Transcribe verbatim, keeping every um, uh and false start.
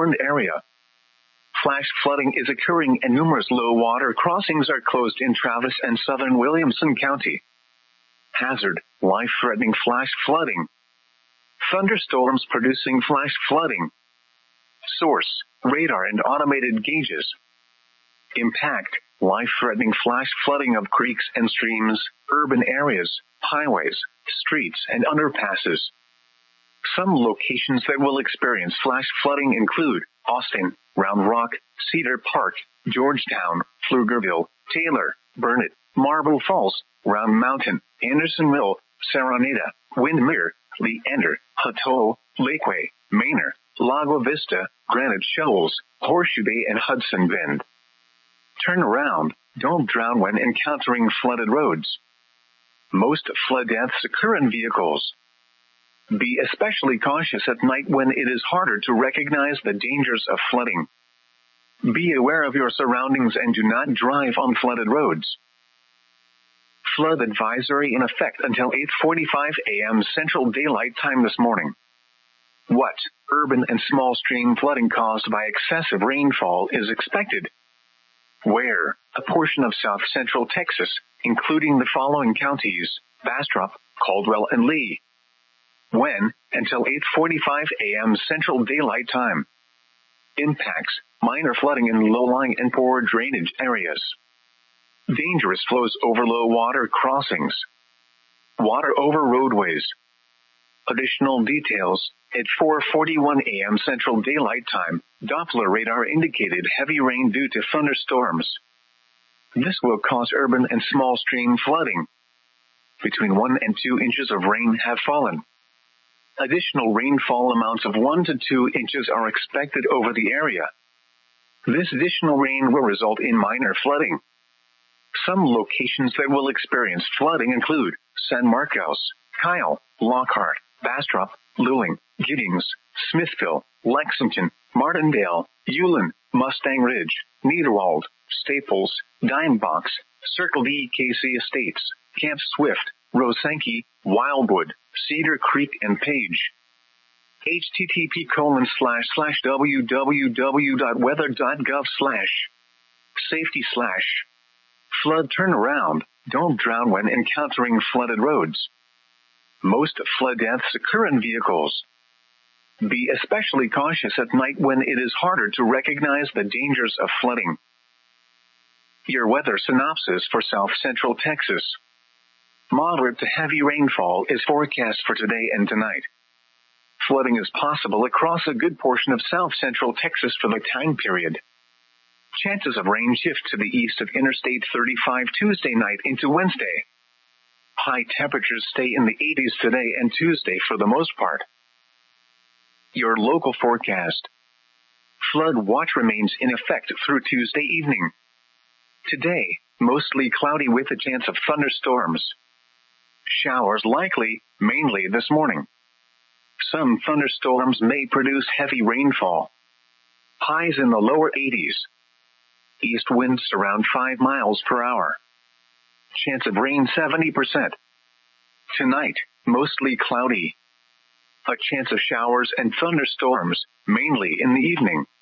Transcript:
burned area. Flash flooding is occurring and numerous low water crossings are closed in Travis and southern Williamson County. Hazard, life-threatening flash flooding. Thunderstorms producing flash flooding. Source, radar and automated gauges. Impact, life-threatening flash flooding of creeks and streams, urban areas, highways, streets and underpasses. Some locations that will experience flash flooding include Austin, Round Rock, Cedar Park, Georgetown, Pflugerville, Taylor, Burnett, Marble Falls, Round Mountain, Andersonville, Saranita, Windmere, Leander, Hutto, Lakeway, Manor, Lago Vista, Granite Shoals, Horseshoe Bay and Hudson Bend. Turn around, don't drown when encountering flooded roads. Most flood deaths occur in vehicles. Be especially cautious at night when it is harder to recognize the dangers of flooding. Be aware of your surroundings and do not drive on flooded roads. Flood advisory in effect until eight forty-five a.m. Central Daylight Time this morning. What? Urban and small stream flooding caused by excessive rainfall is expected. Where? A portion of south central Texas, including the following counties: Bastrop, Caldwell, and Lee. When? Until eight forty-five a.m. Central Daylight Time. Impacts: minor flooding in low-lying and poor drainage areas. Dangerous flows over low water crossings. Water over roadways. Additional details: at four forty-one a.m. Central Daylight Time, Doppler radar indicated heavy rain due to thunderstorms. This will cause urban and small stream flooding. Between one and two inches of rain have fallen. Additional rainfall amounts of one to two inches are expected over the area. This additional rain will result in minor flooding. Some locations that will experience flooding include San Marcos, Kyle, Lockhart, Bastrop, Luling, Giddings, Smithville, Lexington, Martindale, Ulen, Mustang Ridge, Niederwald, Staples, Dimebox, Circle D K C Estates, Camp Swift, Rosanke, Wildwood, Cedar Creek, and Page. http colon slash slash www.weather.gov slash safety slash flood turnaround. Don't drown when encountering flooded roads. Most flood deaths occur in vehicles. Be especially cautious at night when it is harder to recognize the dangers of flooding. Your weather synopsis for South Central Texas. Moderate to heavy rainfall is forecast for today and tonight. Flooding is possible across a good portion of South Central Texas for the time period. Chances of rain shift to the east of Interstate thirty-five Tuesday night into Wednesday. High temperatures stay in the eighties today and Tuesday for the most part. Your local forecast. Flood watch remains in effect through Tuesday evening. Today, mostly cloudy with a chance of thunderstorms. Showers likely, mainly this morning. Some thunderstorms may produce heavy rainfall. Highs in the lower eighties. East winds around five miles per hour. Chance of rain seventy percent. Tonight, mostly cloudy. A chance of showers and thunderstorms, mainly in the evening.